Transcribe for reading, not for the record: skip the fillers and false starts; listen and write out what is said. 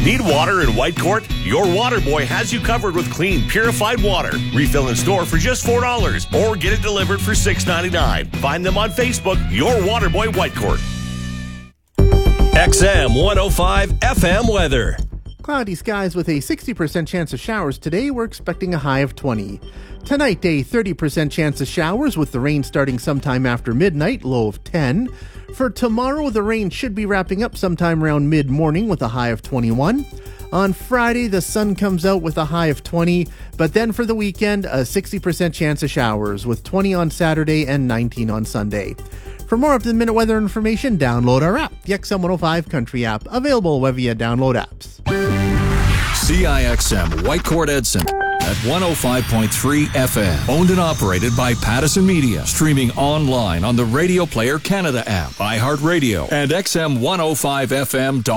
Need water in Whitecourt? Your water boy has you covered with clean, purified water. Refill in store for just $4 or get it delivered for $6.99. Find them on Facebook, Your Waterboy Whitecourt. XM 105 FM weather. Cloudy skies with a 60% chance of showers today. We're expecting a high of 20. Tonight, a 30% chance of showers with the rain starting sometime after midnight, low of 10. For tomorrow, the rain should be wrapping up sometime around mid-morning with a high of 21. On Friday, the sun comes out with a high of 20, but then for the weekend, a 60% chance of showers with 20 on Saturday and 19 on Sunday. For more up-to-the-minute weather information, download our app, the XM 105 Country app, available wherever you download apps. CIXM Whitecourt Edson at 105.3 FM. Owned and operated by Pattison Media. Streaming online on the Radio Player Canada app, iHeartRadio, and XM105FM.com.